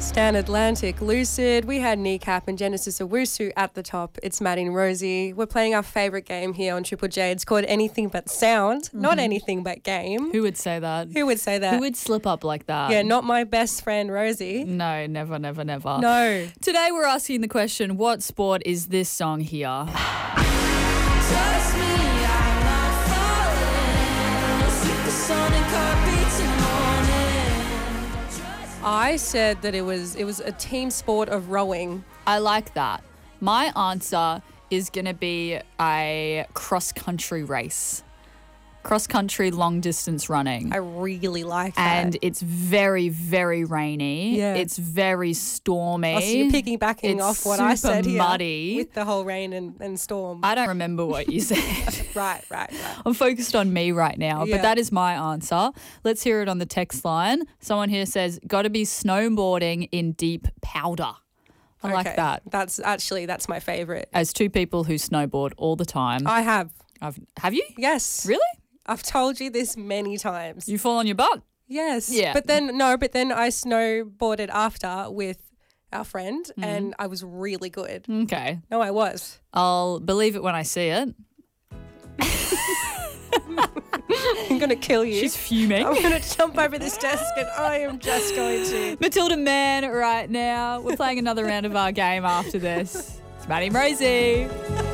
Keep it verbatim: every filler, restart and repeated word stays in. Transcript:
Stan Atlantic, Lucid. We had Kneecap and Genesis Owusu at the top. It's Maddie and Rosie. We're playing our favourite game here on Triple J. It's called Anything But Sound, mm-hmm. not Anything But Game. Who would say that? Who would say that? Who would slip up like that? Yeah, not my best friend Rosie. No, never, never, never. No. Today we're asking the question, what sport is this song here? Trust me, I'm not falling. Supersonic heartbeats in the morning. Trust me. I said that it was it was a team sport of rowing. I like that. My answer is going to be a cross-country race. Cross-country long-distance running. I really like that. And it's very, very rainy. Yeah. It's very stormy. Oh, so you're piggybacking It's off what I super said here. muddy. With the whole rain and, and storm. I don't remember what you said. right, right, right. I'm focused on me right now, Yeah. but that is my answer. Let's hear it on the text line. Someone here says, got to be snowboarding in deep powder. I like Okay. that. That's actually, that's my favourite. As two people who snowboard all the time. I have. I've, have you? Yes. Really? I've told you this many times. You fall on your butt? Yes. Yeah. But then, no, but then I snowboarded after with our friend Mm-hmm. and I was really good. Okay. No, I was. I'll believe it when I see it. I'm going to kill you. She's fuming. I'm going to jump over this desk and I am just going to. Matilda Mann right now. We're playing another round of our game after this. It's Maddie and Rosie.